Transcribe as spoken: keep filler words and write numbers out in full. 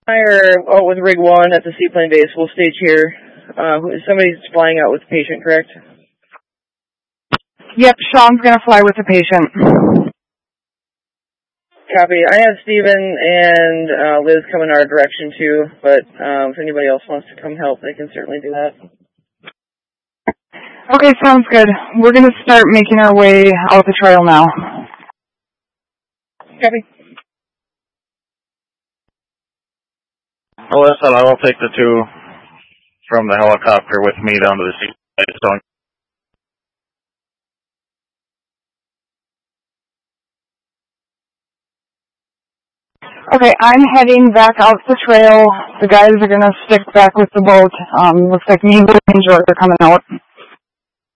I are out with Rig one at the seaplane base. We'll stage here. Uh, somebody's flying out with the patient, correct? Yep, Sean's going to fly with the patient. Copy. I have Steven and uh, Liz coming our direction too, but um, if anybody else wants to come help, they can certainly do that. Okay, sounds good. We're going to start making our way out the trail now. Copy. Alyssa, I will take the two from the helicopter with me down to the seaplane. Okay, I'm heading back out the trail. The guys are going to stick back with the boat. Um, looks like me and the ranger are coming out.